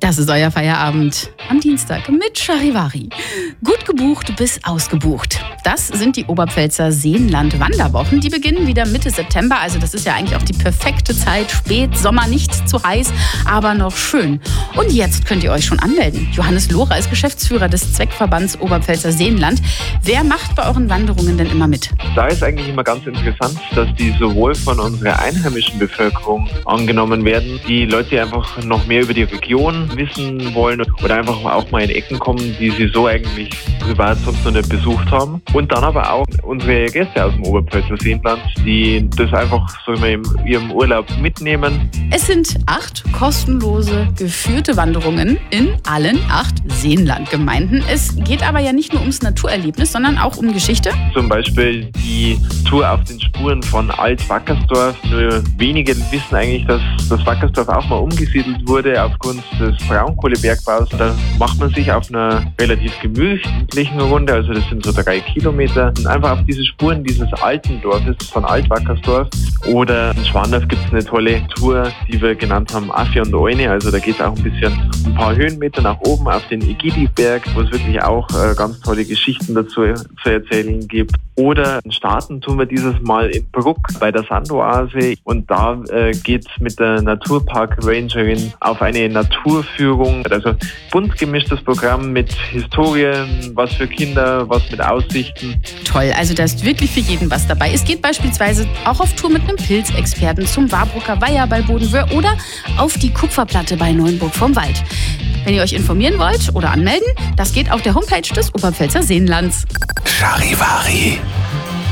Das ist euer Feierabend am Dienstag mit Charivari. Gut gebucht bis ausgebucht. Das sind die Oberpfälzer Seenland-Wanderwochen. Die beginnen wieder Mitte September. Also das ist ja eigentlich auch die perfekte Zeit. Spätsommer, nicht zu heiß, aber noch schön. Und jetzt könnt ihr euch schon anmelden. Johannes Lohrer ist Geschäftsführer des Zweckverbands Oberpfälzer Seenland. Wer macht bei euren Wanderungen denn immer mit? Da ist eigentlich immer ganz interessant, dass die sowohl von unserer einheimischen Bevölkerung angenommen werden, die Leute, die einfach noch mehr über die Region wissen wollen oder einfach auch mal in Ecken kommen, die sie so eigentlich privat sonst noch nicht besucht haben. Und dann aber auch unsere Gäste aus dem Oberpfälzer Seenland, die das einfach so in ihrem Urlaub mitnehmen. Es sind 8 kostenlose, geführte Wanderungen in allen 8 Seenlandgemeinden. Es geht aber ja nicht nur ums Naturerlebnis, sondern auch um Geschichte. Zum Beispiel die Tour auf den Spuren von Alt-Wackersdorf. Nur wenige wissen eigentlich, dass das Wackersdorf auch mal umgesiedelt wurde aufgrund des Braunkohlebergbaus. Da macht man sich auf einer relativ gemütlichen Runde, also das sind so 3 Kilometer, einfach auf diese Spuren dieses alten Dorfes von Alt-Wackersdorf. Oder in Schwandorf gibt es eine tolle Tour, die wir genannt haben Affe und Eune. Also da geht es auch ein paar Höhenmeter nach oben auf den Ägidiberg, wo es wirklich auch ganz tolle Geschichten dazu zu erzählen gibt. Oder starten tun wir dieses Mal in Bruck bei der Sandoase und da geht es mit der Naturpark-Rangerin auf eine Naturführung. Also bunt gemischtes Programm mit Historien, was für Kinder, was mit Aussichten. Toll, also da ist wirklich für jeden was dabei. Es geht beispielsweise auch auf Tour mit einem Pilzexperten zum Warbrucker Weiher bei Bodenwöhr oder auf die Kupferplatte bei Neuenburg vom Wald. Wenn ihr euch informieren wollt oder anmelden, das geht auf der Homepage des Oberpfälzer Seenlands. Charivari.